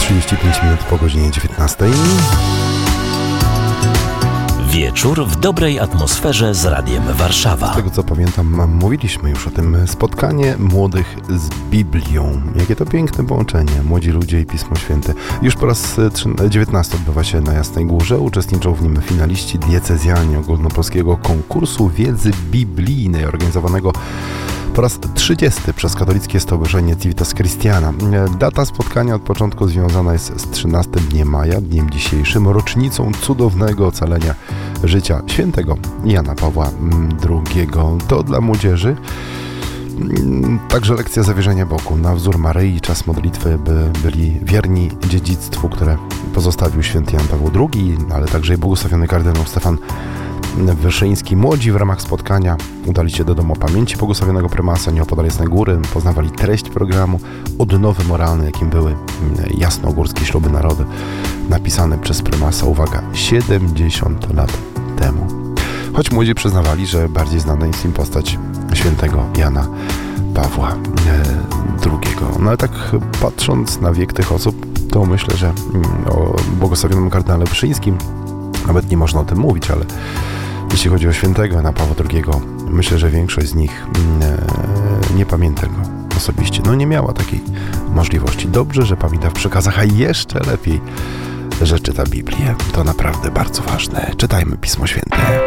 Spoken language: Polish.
35 minut po godzinie 19. Wieczór w dobrej atmosferze z Radiem Warszawa. Z tego co pamiętam, mówiliśmy już o tym. Spotkanie młodych z Biblią. Jakie to piękne połączenie. Młodzi ludzie i Pismo Święte. Już po raz 19 odbywa się na Jasnej Górze. Uczestniczą w nim finaliści diecezjalni ogólnopolskiego konkursu wiedzy biblijnej organizowanego po raz 30 przez katolickie stowarzyszenie Civitas Christiana. Data spotkania od początku związana jest z 13 dniem maja, dniem dzisiejszym, rocznicą cudownego ocalenia życia świętego Jana Pawła II. To dla młodzieży także lekcja zawierzenia Bogu na wzór Maryi, czas modlitwy, by byli wierni dziedzictwu, które pozostawił święty Jan Paweł II, ale także i błogosławiony kardynał Stefan Wyszyński. Młodzi w ramach spotkania udali się do Domu Pamięci błogosławionego prymasa nieopodal Jasnej Góry, poznawali treść programu, odnowy moralne, jakim były jasnogórskie śluby narodu, napisane przez prymasa, uwaga, 70 lat temu. Choć młodzi przyznawali, że bardziej znana jest im postać świętego Jana Pawła II. No ale tak patrząc na wiek tych osób, to myślę, że o błogosławionym kardynale Wyszyńskim nawet nie można o tym mówić, ale jeśli chodzi o świętego Jana Pawła II, myślę, że większość z nich nie pamięta go osobiście. No nie miała takiej możliwości. Dobrze, że pamięta w przekazach, a jeszcze lepiej, że czyta Biblię. To naprawdę bardzo ważne. Czytajmy Pismo Święte.